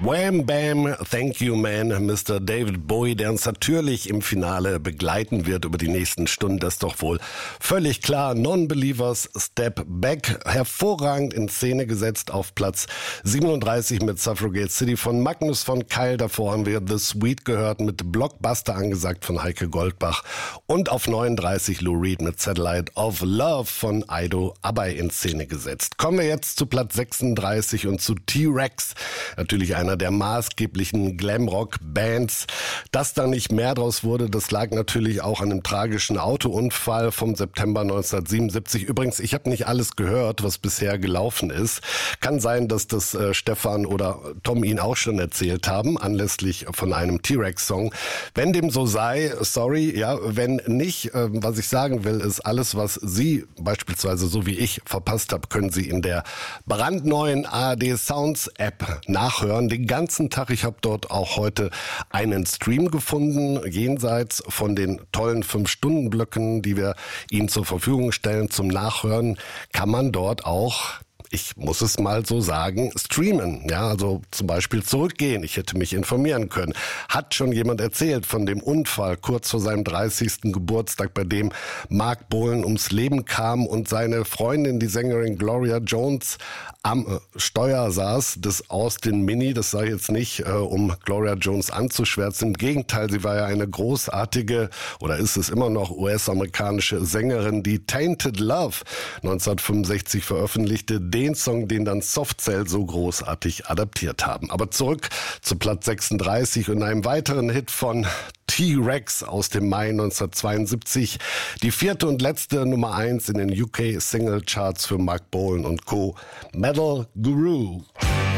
Wham Bam, Thank You Man, Mr. David Bowie, der uns natürlich im Finale begleiten wird über die nächsten Stunden, das ist doch wohl völlig klar. Non-Believers, Step Back, hervorragend in Szene gesetzt auf Platz 37 mit Suffragette City von Magnus von Keil. Davor haben wir The Sweet gehört mit Blockbuster angesagt von Heike Goldbach und auf 39 Lou Reed mit Satellite of Love von Aido Abai in Szene gesetzt. Kommen wir jetzt zu Platz 36 und zu T-Rex, natürlich einer der maßgeblichen Glamrock-Bands. Dass da nicht mehr draus wurde, das lag natürlich auch an einem tragischen Autounfall vom September 1977. Übrigens, ich habe nicht alles gehört, was bisher gelaufen ist. Kann sein, dass das Stefan oder Tom Ihnen auch schon erzählt haben, anlässlich von einem T-Rex-Song. Wenn dem so sei, sorry, ja, wenn nicht, was ich sagen will, ist alles, was Sie beispielsweise so wie ich verpasst haben, können Sie in der brandneuen ARD Sounds App nachhören. Den ganzen Tag. Ich habe dort auch heute einen Stream gefunden, jenseits von den tollen 5-Stunden-Blöcken, die wir Ihnen zur Verfügung stellen zum Nachhören, kann man dort auch, ich muss es mal so sagen, streamen. Ja, also zum Beispiel zurückgehen. Ich hätte mich informieren können. Hat schon jemand erzählt von dem Unfall kurz vor seinem 30. Geburtstag, bei dem Mark Bolan ums Leben kam und seine Freundin, die Sängerin Gloria Jones, am Steuer saß des Austin Mini. Das sage ich jetzt nicht, um Gloria Jones anzuschwärzen. Im Gegenteil, sie war ja eine großartige, oder ist es immer noch, US-amerikanische Sängerin, die Tainted Love 1965 veröffentlichte. Den Song, den dann Soft Cell so großartig adaptiert haben. Aber zurück zu Platz 36 und einem weiteren Hit von T-Rex aus dem Mai 1972. Die 4. und letzte Nummer 1 in den UK Single Charts für Mark Bolan und Co. Metal Guru.